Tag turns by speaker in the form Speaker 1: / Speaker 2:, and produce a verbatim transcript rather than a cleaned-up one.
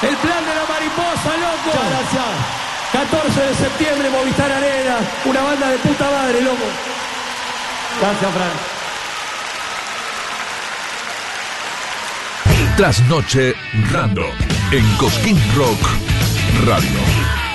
Speaker 1: El plan de la mariposa, loco.
Speaker 2: Muchas gracias.
Speaker 1: catorce de septiembre, Movistar Arena. Una banda de puta madre, loco.
Speaker 2: Gracias, Fran.
Speaker 3: Trasnoche Random en Cosquín Rock Radio.